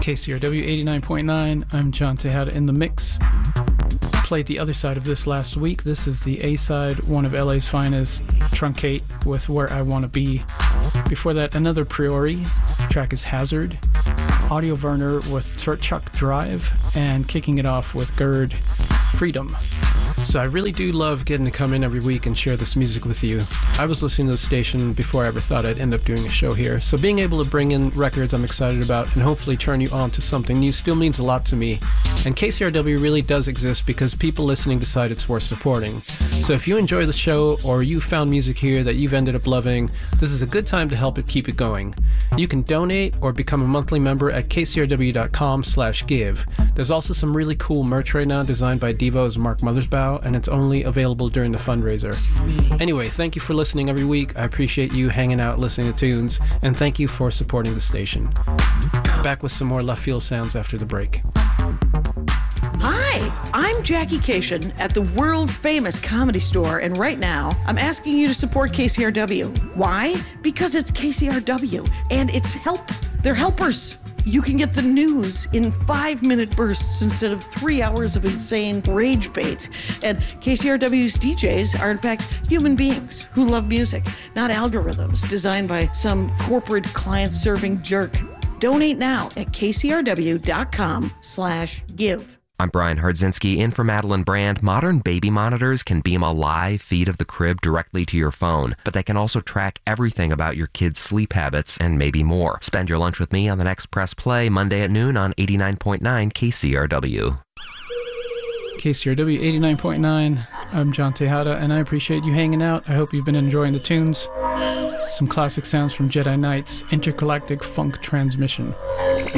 KCRW 89.9. I'm John Tejada in the mix. Played the other side of this last week. This is the A side, one of LA's finest, Truncate with Where I Wanna Be. Before that, another Priori. The track is Hazard. Audio Werner with Chuck Drive, and kicking it off with Gerd, Freedom. So I really do love getting to come in every week and share this music with you. I was listening to the station before I ever thought I'd end up doing a show here, so being able to bring in records I'm excited about and hopefully turn you on to something new still means a lot to me. And KCRW really does exist because people listening decide it's worth supporting. So if you enjoy the show or you found music here that you've ended up loving, this is a good time to help it keep it going. You can donate or become a monthly member at kcrw.com/give. There's also some really cool merch right now designed by Devo's Mark Mothersbaugh, and it's only available during the fundraiser. Anyway, thank you for listening every week. I appreciate you hanging out listening to tunes, and thank you for supporting the station. Back with some more left field sounds after the break. Hi, I'm Jackie Cation at the world-famous Comedy Store, and right now, I'm asking you to support KCRW. Why? Because it's KCRW, and they're helpers. You can get the news in 5-minute bursts instead of 3 hours of insane rage bait. And KCRW's DJs are, in fact, human beings who love music, not algorithms designed by some corporate client-serving jerk. Donate now at kcrw.com/give. I'm Brian Hardzinski in for Madeline Brand. Modern baby monitors can beam a live feed of the crib directly to your phone, but they can also track everything about your kid's sleep habits and maybe more. Spend your lunch with me on the next Press Play Monday at noon on 89.9 KCRW. KCRW 89.9. I'm John Tejada, and I appreciate you hanging out. I hope you've been enjoying the tunes. Some classic sounds from Jedi Knight's Intergalactic Funk Transmission.